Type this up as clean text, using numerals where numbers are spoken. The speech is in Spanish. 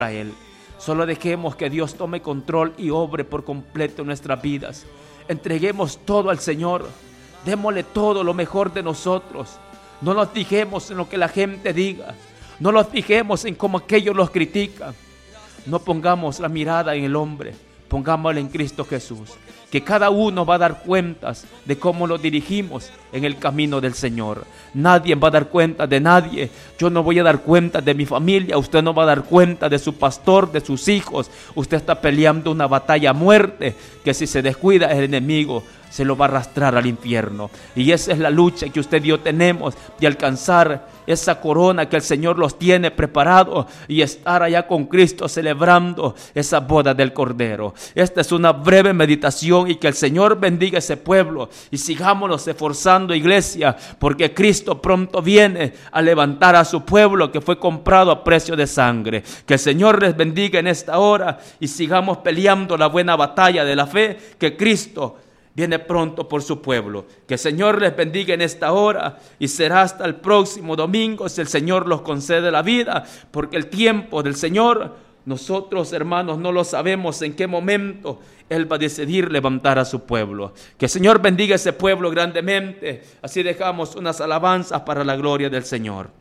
a Él. Solo dejemos que Dios tome control y obre por completo en nuestras vidas. Entreguemos todo al Señor. Démosle todo lo mejor de nosotros. No nos fijemos en lo que la gente diga. No nos fijemos en cómo aquellos los critican. No pongamos la mirada en el hombre. Pongámosla en Cristo Jesús. Que cada uno va a dar cuentas de cómo lo dirigimos en el camino del Señor. Nadie va a dar cuenta de nadie. Yo no voy a dar cuenta de mi familia. Usted no va a dar cuenta de su pastor, de sus hijos. Usted está peleando una batalla a muerte que si se descuida el enemigo se lo va a arrastrar al infierno. Y esa es la lucha que usted y yo tenemos de alcanzar esa corona que el Señor los tiene preparado y estar allá con Cristo celebrando esa boda del Cordero. Esta es una breve meditación y que el Señor bendiga ese pueblo y sigámonos esforzando, iglesia, porque Cristo pronto viene a levantar a su pueblo que fue comprado a precio de sangre. Que el Señor les bendiga en esta hora y sigamos peleando la buena batalla de la fe, que Cristo viene pronto por su pueblo. Que el Señor les bendiga en esta hora y será hasta el próximo domingo si el Señor los concede la vida, porque el tiempo del Señor nosotros, hermanos, no lo sabemos en qué momento Él va a decidir levantar a su pueblo. Que el Señor bendiga a ese pueblo grandemente. Así dejamos unas alabanzas para la gloria del Señor.